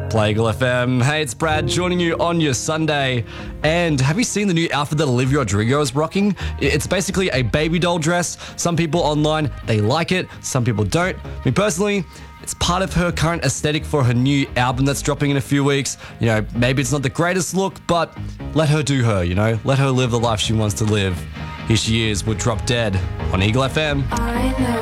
Play Eagle FM. Hey, it's Brad joining you on your Sunday. And have you seen the new outfit that Olivia Rodrigo is rocking? It's basically a baby doll dress. Some people online, they like it. Some people don't. Me personally, it's part of her current aesthetic for her new album that's dropping in a few weeks. You know, maybe it's not the greatest look, but let her do her, you know? Let her live the life she wants to live. Here she is with Drop Dead on Eagle FM.